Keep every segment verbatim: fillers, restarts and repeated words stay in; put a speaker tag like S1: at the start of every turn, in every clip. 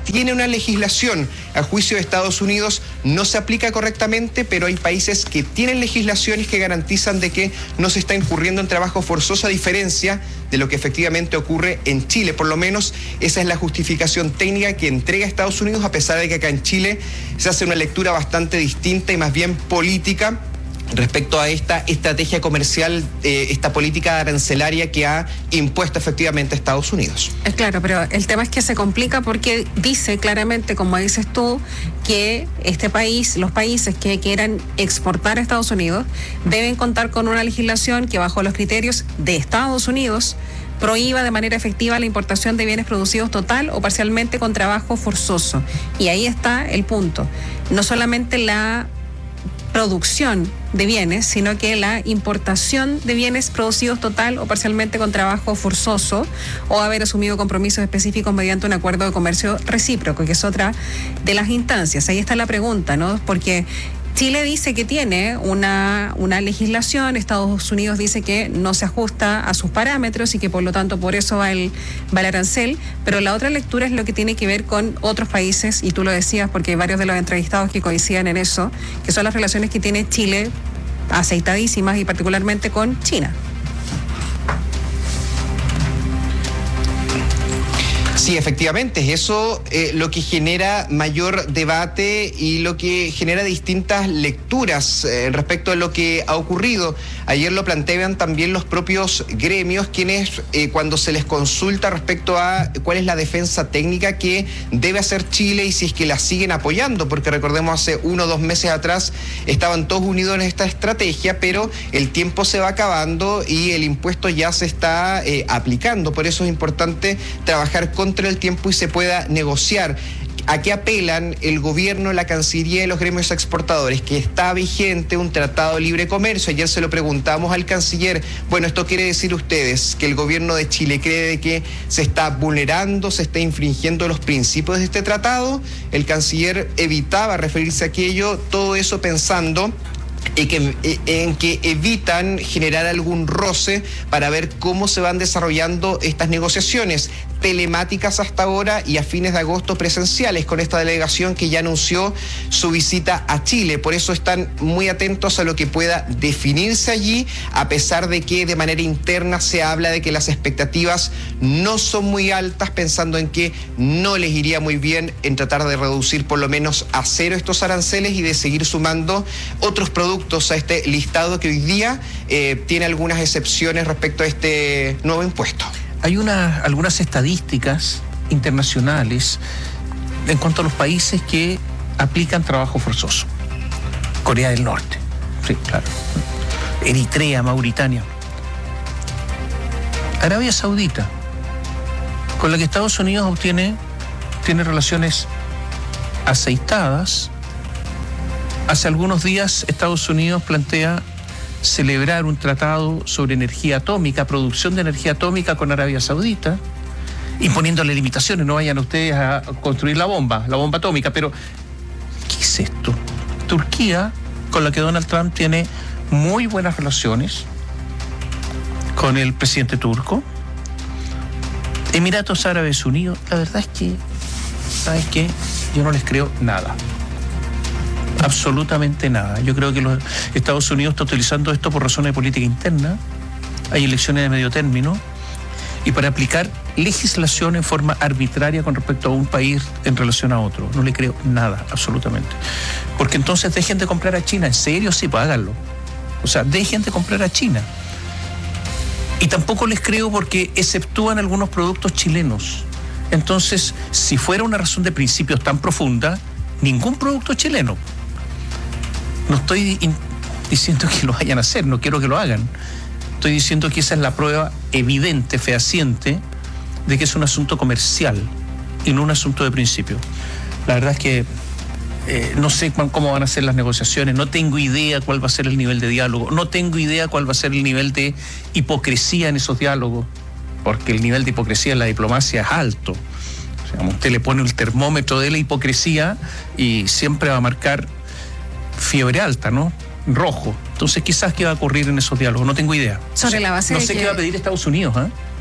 S1: tiene una legislación. A juicio de Estados Unidos no se aplica correctamente, pero hay países que tienen legislaciones que garantizan de que no se está incurriendo en trabajo forzoso, a diferencia de lo que efectivamente ocurre en Chile. Por lo menos esa es la justificación técnica que entrega Estados Unidos, a pesar de que acá en Chile se hace una lectura bastante distinta y más bien política respecto a esta estrategia comercial, eh, esta política arancelaria que ha impuesto efectivamente Estados Unidos.
S2: Es claro, pero el tema es que se complica porque dice claramente, como dices tú, que este país, los países que quieran exportar a Estados Unidos deben contar con una legislación que, bajo los criterios de Estados Unidos, prohíba de manera efectiva la importación de bienes producidos total o parcialmente con trabajo forzoso. Y ahí está el punto. No solamente la producción de bienes, sino que la importación de bienes producidos total o parcialmente con trabajo forzoso, o haber asumido compromisos específicos mediante un acuerdo de comercio recíproco, que es otra de las instancias. Ahí está la pregunta, ¿no? Porque Chile dice que tiene una, una legislación, Estados Unidos dice que no se ajusta a sus parámetros y que por lo tanto por eso va el, va el arancel, pero la otra lectura es lo que tiene que ver con otros países, y tú lo decías porque hay varios de los entrevistados que coinciden en eso, que son las relaciones que tiene Chile aceitadísimas, y particularmente con China.
S1: Sí, efectivamente, es eso eh, lo que genera mayor debate y lo que genera distintas lecturas eh, respecto a lo que ha ocurrido. Ayer lo plantean también los propios gremios, quienes eh, cuando se les consulta respecto a cuál es la defensa técnica que debe hacer Chile y si es que la siguen apoyando, porque recordemos hace uno o dos meses atrás estaban todos unidos en esta estrategia, pero el tiempo se va acabando y el impuesto ya se está eh, aplicando. Por eso es importante trabajar contra el tiempo y se pueda negociar. ¿A qué apelan el gobierno, la Cancillería y los gremios exportadores? Que está vigente un tratado de libre comercio. Ayer se lo preguntamos al canciller. Bueno, esto quiere decir ustedes que el gobierno de Chile cree de que se está vulnerando, se está infringiendo los principios de este tratado. El canciller evitaba referirse a aquello, todo eso pensando Y que, en que evitan generar algún roce para ver cómo se van desarrollando estas negociaciones telemáticas hasta ahora y a fines de agosto presenciales, con esta delegación que ya anunció su visita a Chile. Por eso están muy atentos a lo que pueda definirse allí, a pesar de que de manera interna se habla de que las expectativas no son muy altas, pensando en que no les iría muy bien en tratar de reducir por lo menos a cero estos aranceles y de seguir sumando otros productos a este listado que hoy día eh, tiene algunas excepciones respecto a este nuevo impuesto.
S3: Hay una, algunas estadísticas internacionales en cuanto a los países que aplican trabajo forzoso. Corea del Norte, sí, claro. Eritrea, Mauritania. Arabia Saudita, con la que Estados Unidos obtiene, tiene relaciones aceitadas. Hace algunos días Estados Unidos plantea celebrar un tratado sobre energía atómica, producción de energía atómica con Arabia Saudita, imponiéndole limitaciones, no vayan ustedes a construir la bomba, la bomba atómica. Pero, ¿qué es esto? Turquía, con la que Donald Trump tiene muy buenas relaciones con el presidente turco. Emiratos Árabes Unidos, la verdad es que, ¿sabes qué? Yo no les creo nada. Absolutamente nada. Yo creo que los Estados Unidos está utilizando esto por razones de política interna. Hay elecciones de medio término y para aplicar legislación en forma arbitraria con respecto a un país en relación a otro. No le creo nada, absolutamente. Porque entonces dejen de comprar a China. ¿En serio? Sí, pues háganlo. O sea, dejen de comprar a China. Y tampoco les creo porque exceptúan algunos productos chilenos. Entonces, si fuera una razón de principios tan profunda, ningún producto chileno. No estoy in- diciendo que lo vayan a hacer, no quiero que lo hagan. Estoy diciendo que esa es la prueba evidente, fehaciente, de que es un asunto comercial y no un asunto de principio. La verdad es que eh, no sé cómo van a ser las negociaciones, no tengo idea cuál va a ser el nivel de diálogo, no tengo idea cuál va a ser el nivel de hipocresía en esos diálogos, porque el nivel de hipocresía en la diplomacia es alto. O sea, usted le pone el termómetro de la hipocresía y siempre va a marcar fiebre alta, ¿no? Rojo. Entonces, quizás qué va a ocurrir en esos diálogos, no tengo idea.
S2: Sobre la base
S3: no
S2: de
S3: sé
S2: que...
S3: qué va a pedir Estados Unidos, ¿eh?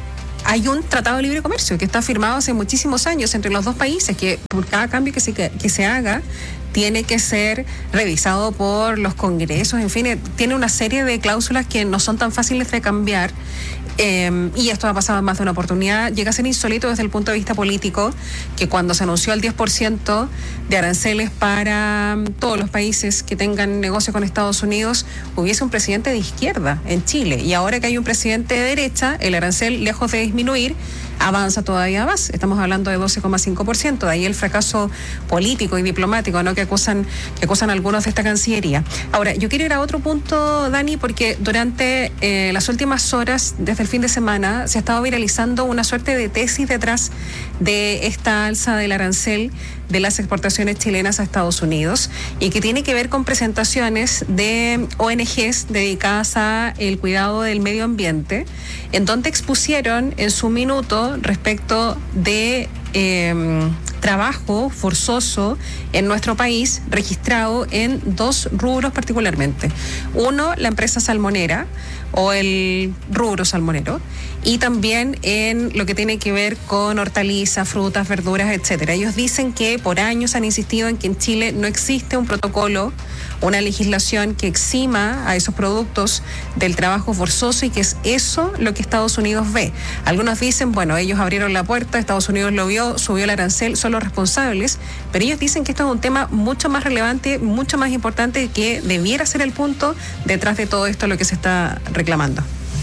S2: hay un tratado de libre comercio que está firmado hace muchísimos años entre los dos países, que por cada cambio que se, que se haga tiene que ser revisado por los congresos, en fin, tiene una serie de cláusulas que no son tan fáciles de cambiar. Eh, y esto ha pasado en más de una oportunidad. Llega a ser insólito desde el punto de vista político que cuando se anunció el diez por ciento de aranceles para um, todos los países que tengan negocio con Estados Unidos, hubiese un presidente de izquierda en Chile. Y ahora que hay un presidente de derecha, el arancel, lejos de disminuir, avanza todavía más. Estamos hablando de doce coma cinco por ciento. De ahí el fracaso político y diplomático, ¿no?, que acusan, que acusan algunos de esta Cancillería. Ahora, yo quiero ir a otro punto, Dani, porque durante eh, las últimas horas, desde el fin de semana, se ha estado viralizando una suerte de tesis detrás de esta alza del arancel de las exportaciones chilenas a Estados Unidos, y que tiene que ver con presentaciones de O N Ges dedicadas a el cuidado del medio ambiente, en donde expusieron en su minuto respecto de eh, trabajo forzoso en nuestro país, registrado en dos rubros particularmente. Uno, la empresa salmonera, o el rubro salmonero, y también en lo que tiene que ver con hortalizas, frutas, verduras, etcétera. Ellos dicen que por años han insistido en que en Chile no existe un protocolo, una legislación que exima a esos productos del trabajo forzoso, y que es eso lo que Estados Unidos ve. Algunos dicen, bueno, ellos abrieron la puerta, Estados Unidos lo vio, subió el arancel, son los responsables, pero ellos dicen que esto es un tema mucho más relevante, mucho más importante, que debiera ser el punto detrás de todo esto lo que se está reclamando.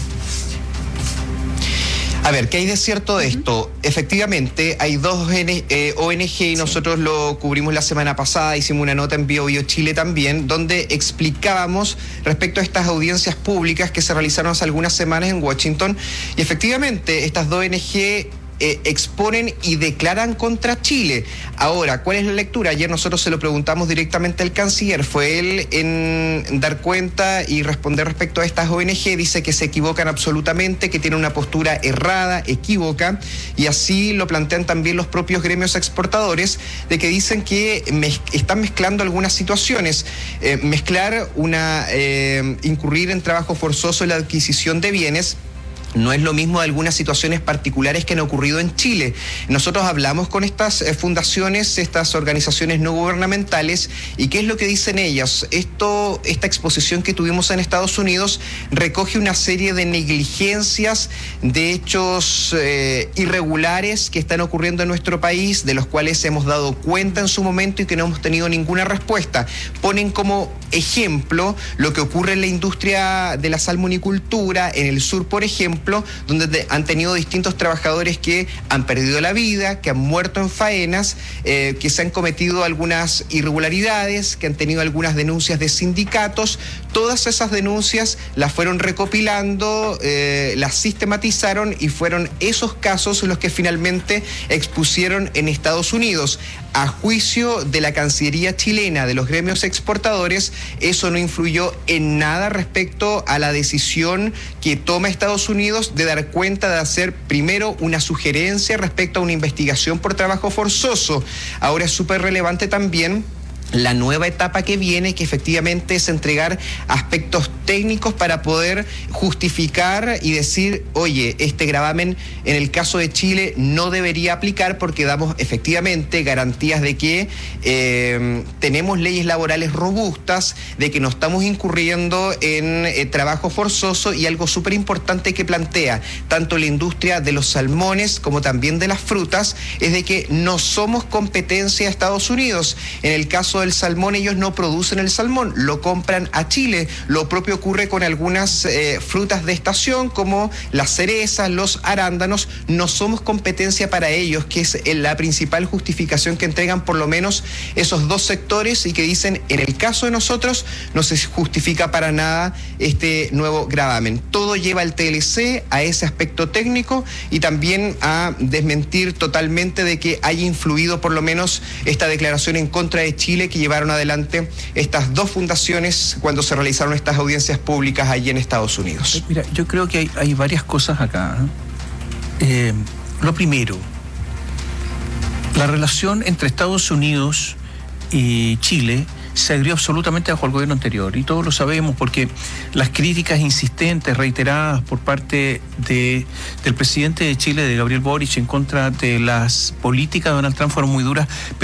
S1: A ver, ¿qué hay de cierto de esto? Uh-huh. Efectivamente, hay dos eh, O N Ge, y nosotros sí. lo cubrimos la semana pasada, hicimos una nota en Bio Bio Chile también, donde explicábamos respecto a estas audiencias públicas que se realizaron hace algunas semanas en Washington, y efectivamente estas dos O N Ge Eh, exponen y declaran contra Chile. Ahora, ¿cuál es la lectura? Ayer nosotros se lo preguntamos directamente al canciller. Fue él en dar cuenta y responder respecto a estas O N Ge. Dice que se equivocan absolutamente, que tienen una postura errada, equívoca, y así lo plantean también los propios gremios exportadores, de que dicen que mez- están mezclando algunas situaciones. Eh, mezclar una, eh, incurrir en trabajo forzoso en la adquisición de bienes no es lo mismo de algunas situaciones particulares que han ocurrido en Chile. Nosotros hablamos con estas eh, fundaciones, estas organizaciones no gubernamentales, y ¿qué es lo que dicen ellas? Esto, esta exposición que tuvimos en Estados Unidos recoge una serie de negligencias, de hechos eh, irregulares que están ocurriendo en nuestro país, de los cuales hemos dado cuenta en su momento y que no hemos tenido ninguna respuesta. Ponen como ejemplo lo que ocurre en la industria de la salmonicultura, en el sur, por ejemplo, donde te, han tenido distintos trabajadores que han perdido la vida, que han muerto en faenas, eh, que se han cometido algunas irregularidades, que han tenido algunas denuncias de sindicatos. Todas esas denuncias las fueron recopilando, eh, las sistematizaron, y fueron esos casos los que finalmente expusieron en Estados Unidos. A juicio de la Cancillería chilena, de los gremios exportadores, eso no influyó en nada respecto a la decisión que toma Estados Unidos de dar cuenta, de hacer primero una sugerencia respecto a una investigación por trabajo forzoso. Ahora es súper relevante también la nueva etapa que viene, que efectivamente es entregar aspectos técnicos para poder justificar y decir, oye, este gravamen en el caso de Chile no debería aplicar, porque damos efectivamente garantías de que eh, tenemos leyes laborales robustas, de que no estamos incurriendo en eh, trabajo forzoso, y algo súper importante que plantea tanto la industria de los salmones como también de las frutas, es de que no somos competencia de Estados Unidos. En el caso del salmón, ellos no producen el salmón, lo compran a Chile. Lo propio ocurre con algunas eh, frutas de estación, como las cerezas, los arándanos. No somos competencia para ellos, que es la principal justificación que entregan por lo menos esos dos sectores, y que dicen, en el caso de nosotros no se justifica para nada este nuevo gravamen. Todo lleva al T L C a ese aspecto técnico, y también a desmentir totalmente de que haya influido por lo menos esta declaración en contra de Chile que llevaron adelante estas dos fundaciones cuando se realizaron estas audiencias públicas allí en Estados Unidos.
S3: Mira, yo creo que hay, hay varias cosas acá. Eh, lo primero, la relación entre Estados Unidos y Chile se agrió absolutamente bajo el gobierno anterior, y todos lo sabemos porque las críticas insistentes, reiteradas por parte de, del presidente de Chile, de Gabriel Boric, en contra de las políticas de Donald Trump fueron muy duras.